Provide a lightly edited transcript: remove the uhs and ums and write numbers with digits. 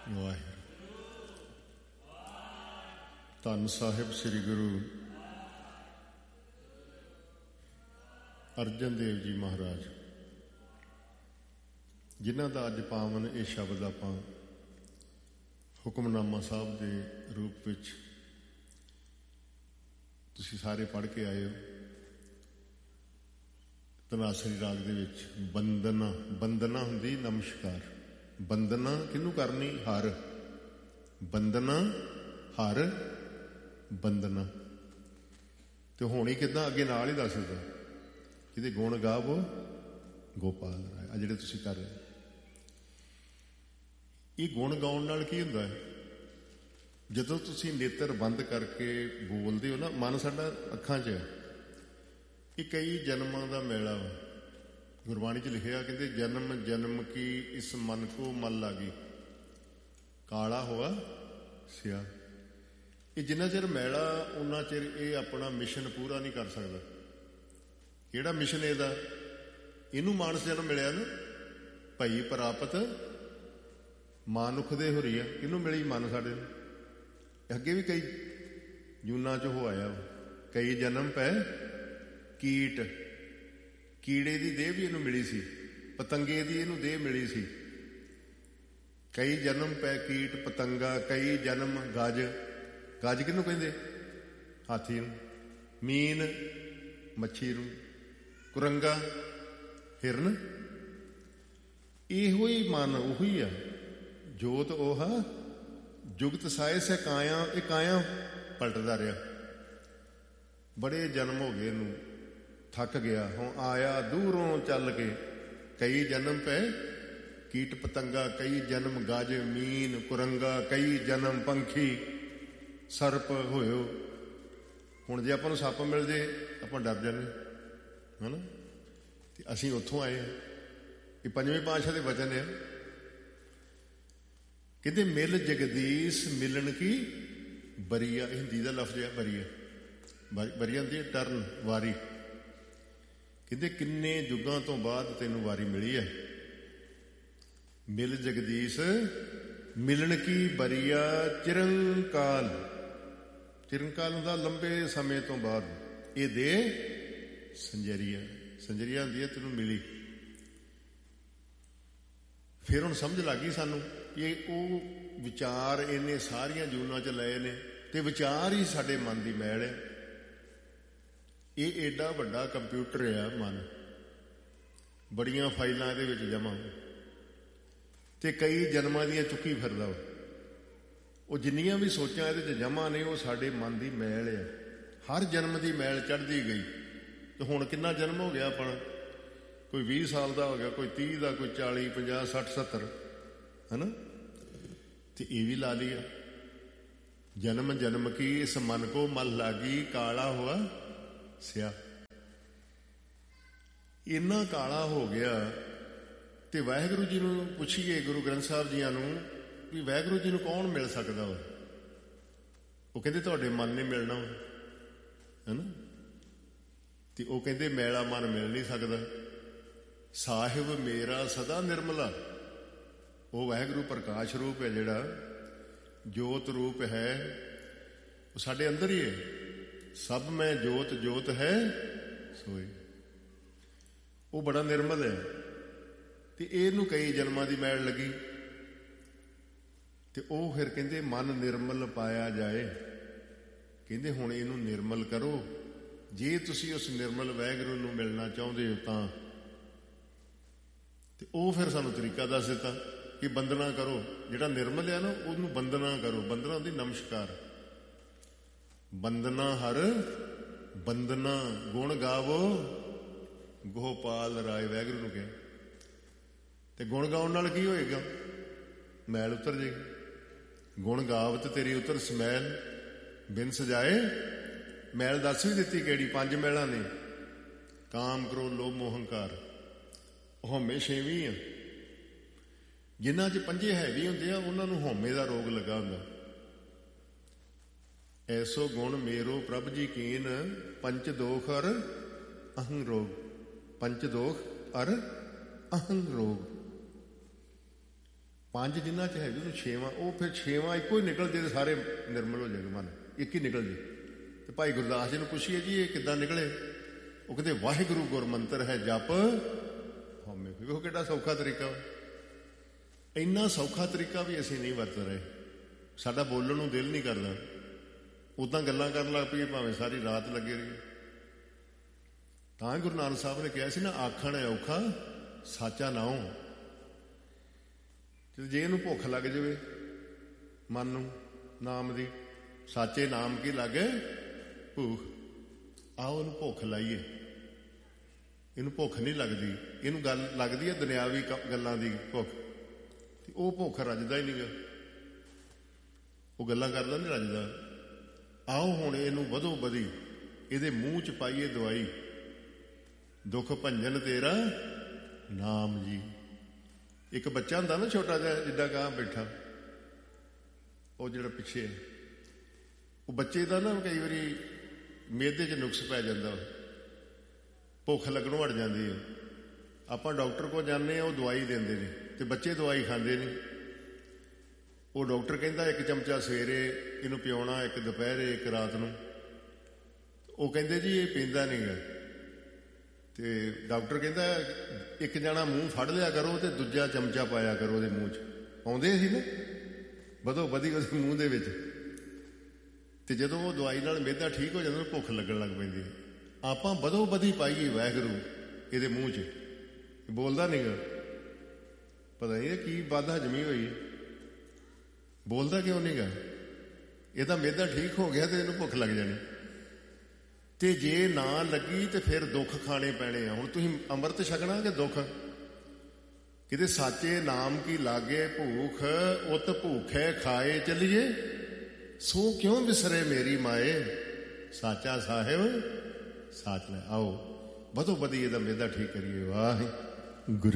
ਵਾਹਿਗੁਰੂ। ਧੰਨ ਸਾਹਿਬ ਸ੍ਰੀ ਗੁਰੂ ਅਰਜਨ ਦੇਵ ਜੀ ਮਹਾਰਾਜ, ਜਿਨ੍ਹਾਂ ਦਾ ਅੱਜ ਪਾਵਨ ਇਹ ਸ਼ਬਦ ਆਪਾਂ ਹੁਕਮਨਾਮਾ ਸਾਹਿਬ ਦੇ ਰੂਪ ਵਿੱਚ ਤੁਸੀਂ ਸਾਰੇ ਪੜ੍ਹ ਕੇ ਆਏ ਹੋ। ਧਨਾਸਰੀ ਰਾਗ ਦੇ ਵਿੱਚ ਬੰਦਨਾ, ਬੰਦਨਾ ਹੁੰਦੀ ਨਮਸਕਾਰ। ਬੰਦਨਾ ਕਿਹਨੂੰ ਕਰਨੀ? ਹਰ। ਬੰਦਨਾ ਹਰ ਬੰਦਨਾ। ਤੇ ਹੋਣੀ ਕਿੱਦਾਂ? ਅੱਗੇ ਨਾਲ ਹੀ ਦੱਸ ਦਿੱਤਾ, ਇਹਦੇ ਗੁਣ ਗਾਵੋ ਗੋਪਾਲ ਰਾਏ। ਆ ਜਿਹੜੇ ਤੁਸੀਂ ਕਰ ਰਹੇ, ਇਹ ਗੁਣ ਗਾਉਣ ਨਾਲ ਕੀ ਹੁੰਦਾ ਹੈ? ਜਦੋਂ ਤੁਸੀਂ ਨੇਤਰ ਬੰਦ ਕਰਕੇ ਬੋਲਦੇ ਹੋ ਨਾ, ਮਨ ਸਾਡਾ ਅੱਖਾਂ 'ਚ ਹੈ। ਇਹ ਕਈ ਜਨਮਾਂ ਦਾ ਮੇਲਾ ਵਾ। ਗੁਰਬਾਣੀ 'ਚ ਲਿਖਿਆ, ਕਹਿੰਦੇ ਜਨਮ ਜਨਮ ਕੀ ਇਸ ਮਨ ਕੋ ਮਲ ਲਾਗੀ, ਕਾਲਾ ਹੋਆ ਸਿਆ। ਇਹ ਜਿੰਨਾ ਚਿਰ ਮੈਲਾ ਉਨਾ ਚਿਰ ਇਹ ਆਪਣਾ ਮਿਸ਼ਨ ਪੂਰਾ ਨਹੀਂ ਕਰ ਸਕਦਾ। ਕਿਹੜਾ ਮਿਸ਼ਨ ਇਹਦਾ? ਇਹਨੂੰ ਮਾਨਸ ਜਨਮ ਮਿਲਿਆ ਨਾ, ਭਈ ਪ੍ਰਾਪਤ ਮਾਨੁਖ ਦੇ ਹੁਰੀਆ। ਇਹਨੂੰ ਮਿਲੀ ਮਨ ਸਾਡੇ ਨੂੰ। ਅੱਗੇ ਵੀ ਕਈ ਜੂਨਾਂ 'ਚ ਹੋ ਆਇਆ, ਕਈ ਜਨਮ ਪੈ ਕੀਟ, ਕੀੜੇ ਦੀ ਦੇਹ ਵੀ ਇਹਨੂੰ ਮਿਲੀ ਸੀ, ਪਤੰਗੇ ਦੀ ਇਹਨੂੰ ਦੇਹ ਮਿਲੀ ਸੀ। ਕਈ ਜਨਮ ਪੈ ਕੀਟ ਪਤੰਗਾ, ਕਈ ਜਨਮ ਗਜ। ਗਜ ਕਿਹਨੂੰ ਕਹਿੰਦੇ? ਹਾਥੀ ਨੂੰ। ਮੀਨ ਮੱਛੀ ਨੂੰ। ਕੁਰੰਗਾ ਹਿਰਨ। ਇਹੋ ਹੀ ਮਨ ਉਹੀ ਆ। ਜੋਤ ਉਹ ਜੁਗਤ ਸਾਇ ਸੇ ਕਾਇਆ। ਇਹ ਕਾਇਆ ਪਲਟਦਾ ਰਿਹਾ। ਬੜੇ ਜਨਮ ਹੋ ਗਏ ਇਹਨੂੰ, ਥੱਕ ਗਿਆ। ਹੁਣ ਆਇਆ ਦੂਰੋਂ ਚੱਲ ਕੇ। ਕਈ ਜਨਮ ਪੈ ਕੀਟ ਪਤੰਗਾ, ਕਈ ਜਨਮ ਗਜ ਮੀਨ ਕੁਰੰਗਾ, ਕਈ ਜਨਮ ਪੰਖੀ ਸਰਪ ਹੋਇਓ। ਹੁਣ ਜੇ ਆਪਾਂ ਨੂੰ ਸੱਪ ਮਿਲ ਜੇ ਆਪਾਂ ਡਰ ਜਾਂਦੇ, ਹਨਾ? ਤੇ ਅਸੀਂ ਉੱਥੋਂ ਆਏ ਹਾਂ। ਇਹ ਪੰਜਵੇਂ ਪਾਤਸ਼ਾਹ ਦੇ ਵਚਨ ਆ। ਕਹਿੰਦੇ ਮਿਲ ਜਗਦੀਸ਼ ਮਿਲਣ ਕੀ ਬਰੀਆ। ਇਹ ਹਿੰਦੀ ਦਾ ਲਫ਼ਜ਼ ਆ ਬਰੀਆ। ਬਰੀਆ ਹੁੰਦੀ ਹੈ ਟਰਨ, ਵਾਰੀ। ਕਹਿੰਦੇ ਕਿੰਨੇ ਯੁੱਗਾਂ ਤੋਂ ਬਾਅਦ ਤੈਨੂੰ ਵਾਰੀ ਮਿਲੀ ਹੈ। ਮਿਲ ਜਗਦੀਸ਼ ਮਿਲਣ ਕੀ ਬਰੀਆ ਚਿਰੰਕਾਲ। ਚਿਰੰਕਾਲ ਹੁੰਦਾ ਲੰਬੇ ਸਮੇਂ ਤੋਂ ਬਾਅਦ। ਇਹ ਦੇ ਸੰਜਰੀਆ। ਸੰਜਰੀਆ ਹੁੰਦੀ ਹੈ ਤੈਨੂੰ ਮਿਲੀ। ਫਿਰ ਹੁਣ ਸਮਝ ਲੱਗ ਗਈ ਸਾਨੂੰ ਕਿ ਉਹ ਵਿਚਾਰ ਇਹਨੇ ਸਾਰੀਆਂ ਜੂਨਾਂ 'ਚ ਲਏ ਨੇ, ਤੇ ਵਿਚਾਰ ਹੀ ਸਾਡੇ ਮਨ ਦੀ ਮੈਲ ਹੈ। ਇਹ ਏਡਾ ਵੱਡਾ ਕੰਪਿਊਟਰ ਆ ਮਨ, ਬੜੀਆਂ ਫਾਈਲਾਂ ਇਹਦੇ ਵਿੱਚ ਜਮ੍ਹਾਂ, ਤੇ ਕਈ ਜਨਮਾਂ ਦੀਆਂ ਚੁੱਕੀ ਫਿਰਦਾ ਵਾ। ਉਹ ਜਿੰਨੀਆਂ ਵੀ ਸੋਚਾਂ ਇਹਦੇ 'ਚ ਜਮ੍ਹਾਂ ਨੇ, ਉਹ ਸਾਡੇ ਮਨ ਦੀ ਮੈਲ ਆ। ਹਰ ਜਨਮ ਦੀ ਮੈਲ ਚੜ੍ਹਦੀ ਗਈ। ਤੇ ਹੁਣ ਕਿੰਨਾ ਜਨਮ ਹੋ ਗਿਆ ਆਪਣਾ? ਕੋਈ 20 ਸਾਲ ਦਾ ਹੋ ਗਿਆ, ਕੋਈ 30 ਦਾ, ਕੋਈ 40, 50, 60, 70, ਹਨਾ? ਤੇ ਇਹ ਵੀ ਲਾ ਲਿਆ। ਜਨਮ ਜਨਮ ਕੀ ਇਸ ਮਨ ਕੋ ਮਲ ਲਾਗੀ, ਕਾਲਾ ਹੋਆ ਸਿਆ। ਇੰਨਾ ਕਾਲਾ ਹੋ ਗਿਆ। ਤੇ ਵਾਹਿਗੁਰੂ ਜੀ ਨੂੰ ਪੁੱਛੀਏ, ਗੁਰੂ ਗ੍ਰੰਥ ਸਾਹਿਬ ਜੀਆਂ ਨੂੰ, ਵੀ ਵਾਹਿਗੁਰੂ ਜੀ ਨੂੰ ਕੌਣ ਮਿਲ ਸਕਦਾ ਵਾ? ਉਹ ਕਹਿੰਦੇ ਤੁਹਾਡੇ ਮਨ ਨੇ ਮਿਲਣਾ ਵਾ, ਹਨਾ? ਤੇ ਉਹ ਕਹਿੰਦੇ ਮੈਲਾ ਮਨ ਮਿਲ ਨਹੀਂ ਸਕਦਾ। ਸਾਹਿਬ ਮੇਰਾ ਸਦਾ ਨਿਰਮਲਾ। ਉਹ ਵਾਹਿਗੁਰੂ ਪ੍ਰਕਾਸ਼ ਰੂਪ ਹੈ, ਜਿਹੜਾ ਜੋਤ ਰੂਪ ਹੈ, ਉਹ ਸਾਡੇ ਅੰਦਰ ਹੀ ਹੈ। ਸਭ ਮੈਂ ਜੋਤ ਜੋਤ ਹੈ ਸੋਈ। ਉਹ ਬੜਾ ਨਿਰਮਲ ਹੈ। ਤੇ ਇਹਨੂੰ ਕਈ ਜਨਮਾਂ ਦੀ ਮੈਲ ਲੱਗੀ। ਤੇ ਉਹ ਫਿਰ ਕਹਿੰਦੇ ਮਨ ਨਿਰਮਲ ਪਾਇਆ ਜਾਏ। ਕਹਿੰਦੇ ਹੁਣ ਇਹਨੂੰ ਨਿਰਮਲ ਕਰੋ। ਜੇ ਤੁਸੀਂ ਉਸ ਨਿਰਮਲ ਵਾਹਿਗੁਰੂ ਨੂੰ ਮਿਲਣਾ ਚਾਹੁੰਦੇ ਹੋ ਤਾਂ। ਤੇ ਉਹ ਫਿਰ ਸਾਨੂੰ ਤਰੀਕਾ ਦੱਸ ਦਿੱਤਾ ਕਿ ਬੰਦਨਾ ਕਰੋ। ਜਿਹੜਾ ਨਿਰਮਲ ਆ ਨਾ, ਉਹਨੂੰ ਬੰਦਨਾ ਕਰੋ। ਬੰਦਨਾ ਹੁੰਦੀ ਨਮਸਕਾਰ। ਬੰਦਨਾ ਹਰ ਬੰਦਨਾ, ਗੁਣ ਗਾਵੋ ਗੋਪਾਲ ਰਾਏ। ਵਾਹਿਗੁਰੂ ਨੂੰ ਕਿਹਾ। ਤੇ ਗੁਣ ਗਾਉਣ ਨਾਲ ਕੀ ਹੋਏਗਾ? ਮੈਲ ਉਤਰ ਜਾਏਗੀ। ਗੁਣ ਗਾਵਤ ਤੇਰੀ ਉਤਰ ਸਮੈਲ, ਬਿਨ ਸਜਾਏ ਮੈਲ। ਦੱਸ ਵੀ ਦਿੱਤੀ ਕਿਹੜੀ? 5 ਮੈਲਾਂ ਨੇ। ਕਾਮ, ਕ੍ਰੋਧ, ਲੋਭ, ਮੋਹ, ਹੰਕਾਰ। ਹਉਮੈ 6ਵੀਂ ਆ। ਜਿਨ੍ਹਾਂ 'ਚ 5 ਹੈਵੀ ਹੁੰਦੇ ਆ, ਉਹਨਾਂ ਨੂੰ ਹਉਮੈ ਦਾ ਰੋਗ ਲੱਗਾ ਹੁੰਦਾ। ਐਸੋ ਗੁਣ ਮੇਰੋ ਪ੍ਰਭ ਜੀ ਕੀਨ, ਪੰਚ ਦੋਖ ਅਰ ਅਹੰ ਰੋਗ। ਪੰਚ ਦੋਖ ਅਰ ਅਹੰ ਰੋਗ। 5 ਜਿਨ੍ਹਾਂ 'ਚ ਹੈਗੇ ਉਹਨੂੰ 6ਵਾਂ, ਉਹ ਫਿਰ 6ਵਾਂ ਇੱਕੋ ਹੀ ਨਿਕਲ ਜੇ ਤੇ ਸਾਰੇ ਨਿਰਮਲ ਹੋ ਜਾਏਗਾ ਮਨ, ਇੱਕ ਹੀ ਨਿਕਲ ਜੇ। ਤੇ ਭਾਈ ਗੁਰਦਾਸ ਜੀ ਨੂੰ ਪੁੱਛੀਏ ਜੀ ਇਹ ਕਿੱਦਾਂ ਨਿਕਲੇ? ਉਹ ਕਹਿੰਦੇ ਵਾਹਿਗੁਰੂ ਗੁਰਮੰਤਰ ਹੈ ਜਪ ਹਉਮੈ। ਵੇਖੋ ਕਿੱਡਾ ਸੌਖਾ ਤਰੀਕਾ। ਇੰਨਾ ਸੌਖਾ ਤਰੀਕਾ ਵੀ ਅਸੀਂ ਨਹੀਂ ਵਰਤ ਰਹੇ। ਸਾਡਾ ਬੋਲਣ ਨੂੰ ਦਿਲ ਨਹੀਂ ਕਰਦਾ, ਉੱਦਾਂ ਗੱਲਾਂ ਕਰਨ ਲੱਗ ਪਈਏ ਭਾਵੇਂ ਸਾਰੀ ਰਾਤ ਲੱਗੇ ਰਹੀਏ। ਤਾਂ ਗੁਰੂ ਨਾਨਕ ਸਾਹਿਬ ਨੇ ਕਿਹਾ ਸੀ ਨਾ, ਆਖਣ ਔਖਾ ਸਾਚਾ ਨਾਉ। ਜੇ ਇਹਨੂੰ ਭੁੱਖ ਲੱਗ ਜਾਵੇ ਮਨ ਨੂੰ ਨਾਮ ਦੀ, ਸਾਚੇ ਨਾਮ ਕੀ ਲੱਗੇ ਭੂਖ, ਆਓ ਇਹਨੂੰ ਭੁੱਖ ਲਾਈਏ। ਇਹਨੂੰ ਭੁੱਖ ਨਹੀਂ ਲੱਗਦੀ, ਇਹਨੂੰ ਗੱਲ ਲੱਗਦੀ ਹੈ ਦੁਨਿਆਵੀ ਗੱਲਾਂ ਦੀ ਭੁੱਖ, ਤੇ ਉਹ ਭੁੱਖ ਰੱਜਦਾ ਹੀ ਨਹੀਂਗਾ, ਉਹ ਗੱਲਾਂ ਕਰਦਾ ਨਹੀਂ ਰੱਜਦਾ। ਆਓ ਹੁਣ ਇਹਨੂੰ ਵਧੋ ਵਧੀ ਇਹਦੇ ਮੂੰਹ 'ਚ ਪਾਈਏ ਦਵਾਈ, ਦੁੱਖ ਭੰਜਨ ਤੇਰਾ ਨਾਮ ਜੀ। ਇੱਕ ਬੱਚਾ ਹੁੰਦਾ ਨਾ ਛੋਟਾ ਜਿਹਾ, ਜਿੱਦਾਂ ਗਾਂ ਬੈਠਾ, ਉਹ ਜਿਹੜਾ ਪਿੱਛੇ, ਉਹ ਬੱਚੇ ਦਾ ਨਾ ਕਈ ਵਾਰੀ ਮਿਹਦੇ 'ਚ ਨੁਕਸ ਪੈ ਜਾਂਦਾ, ਭੁੱਖ ਲੱਗਣੋਂ ਹਟ ਜਾਂਦੀ ਹੈ। ਆਪਾਂ ਡਾਕਟਰ ਕੋਲ ਜਾਂਦੇ ਹਾਂ, ਉਹ ਦਵਾਈ ਦਿੰਦੇ ਨੇ, ਤੇ ਬੱਚੇ ਦਵਾਈ ਖਾਂਦੇ ਨਹੀਂ। ਉਹ ਡਾਕਟਰ ਕਹਿੰਦਾ 1 ਚਮਚਾ ਸਵੇਰੇ ਇਹਨੂੰ ਪਿਆਉਣਾ, 1 ਦੁਪਹਿਰੇ, 1 ਰਾਤ ਨੂੰ। ਉਹ ਕਹਿੰਦੇ ਜੀ ਇਹ ਪੀਂਦਾ ਨਹੀਂ ਗਾ, ਤੇ ਡਾਕਟਰ ਕਹਿੰਦਾ 1 ਜਣਾ ਮੂੰਹ ਫੜ ਲਿਆ ਕਰੋ ਤੇ ਦੂਜਾ ਚਮਚਾ ਪਾਇਆ ਕਰੋ ਉਹਦੇ ਮੂੰਹ 'ਚ। ਆਉਂਦੇ ਸੀ ਨਾ ਵਧੋ ਵਧੀ ਉਹਦੇ ਮੂੰਹ ਦੇ ਵਿੱਚ, ਤੇ ਜਦੋਂ ਉਹ ਦਵਾਈ ਨਾਲ ਮਿਹਦਾ ਠੀਕ ਹੋ ਜਾਂਦਾ, ਭੁੱਖ ਲੱਗਣ ਲੱਗ ਪੈਂਦੀ। ਆਪਾਂ ਵਧੋ ਵਧੀ ਪਾਈਏ ਵਾਹਿਗੁਰੂ ਇਹਦੇ ਮੂੰਹ 'ਚ, ਬੋਲਦਾ ਨਹੀਂ ਗਾ, ਪਤਾ ਨਹੀਂ ਕੀ ਵੱਧ ਹਜਮੀ ਹੋਈ, ਬੋਲਦਾ ਕਿਉਂ ਨਹੀਂ ਗਾ? ਇਹਦਾ ਮਿਹਦਾ ਠੀਕ ਹੋ ਗਿਆ ਤੇ ਇਹਨੂੰ ਭੁੱਖ ਲੱਗ ਜਾਣੀ, ਤੇ ਜੇ ਨਾ ਲੱਗੀ ਤੇ ਫਿਰ ਦੁੱਖ ਖਾਣੇ ਪੈਣੇ ਆ। ਹੁਣ ਤੁਸੀਂ ਅੰਮ੍ਰਿਤ ਛਕਣਾ ਕਿ ਦੁੱਖ? ਕਿਤੇ ਸਾਚੇ ਨਾਮ ਕੀ ਲਾਗੇ ਭੂਖ, ਉਤ ਭੂਖੇ ਖਾਏ ਚੱਲੀਏ, ਸੋ ਕਿਉਂ ਵਿਸਰੇ ਮੇਰੀ ਮਾਏ, ਸਾਚਾ ਸਾਹਿਬ ਸਾਚ ਲੈ। ਆਓ ਵਧੋ ਵਧੀ ਇਹਦਾ ਮਿਹਦਾ ਠੀਕ ਕਰੀਏ। ਵਾਹਿਗੁਰੂ।